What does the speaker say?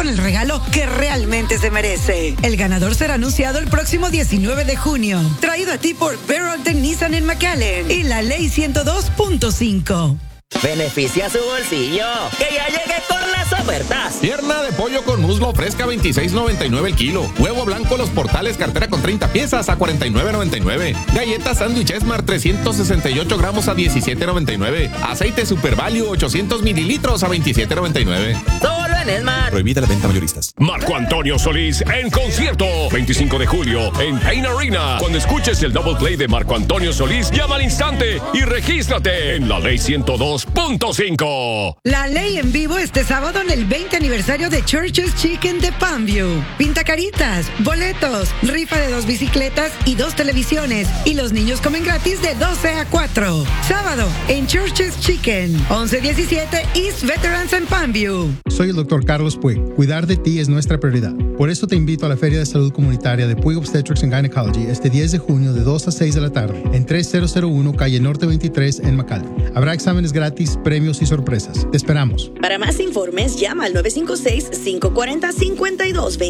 con el regalo que realmente se merece. El ganador será anunciado el próximo 19 de junio. Traído a ti por Beryl de Nissan en McAllen y la Ley 102.5. Beneficia su bolsillo, que ya llegué con las ofertas. Pierna de pollo con muslo fresca 26.99 el kilo. Huevo blanco Los Portales cartera con 30 piezas a 49.99. Galletas sándwich Esmar 368 gramos a 17.99. Aceite Super Value 800 mililitros a 27.99. Solo en Esmar. Prohibida la venta mayoristas. Marco Antonio Solís en concierto. 25 de julio en Pain Arena. Cuando escuches el double play de Marco Antonio Solís, llama al instante y regístrate en la Ley 102.5. La Ley en vivo este sábado en el 20 aniversario de Church's Chicken de Palmview. Pintacaritas, boletos, rifa de 2 bicicletas y 2 televisiones. Y los niños comen gratis de 12 a 4. Sábado en Church's Chicken, 1117 East Veterans en Palmview. Soy el Dr. Carlos Puig. Cuidar de ti es nuestra prioridad. Por eso te invito a la Feria de Salud Comunitaria de Puig Obstetrics and Gynecology este 10 de junio de 2 a 6 de la tarde en 3001 Calle Norte 23 en McAllen. Habrá exámenes gratis, premios y sorpresas. Te esperamos. Para más informes, llama al 956-540-5220.